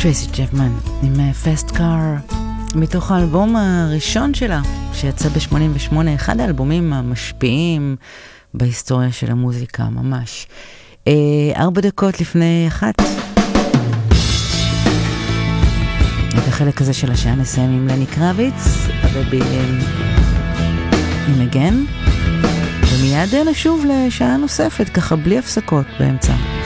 טרייסי צ'פמן עם פסט קאר, מתוך האלבום הראשון שלה שיצא ב-88, אחד האלבומים המשפיעים בהיסטוריה של המוזיקה ממש. 4 דקות לפני 1. את החלק הזה של השעה נסיים עם לני קרביץ עם הגן, ומיד נשוב לשעה נוספת ככה בלי הפסקות באמצע.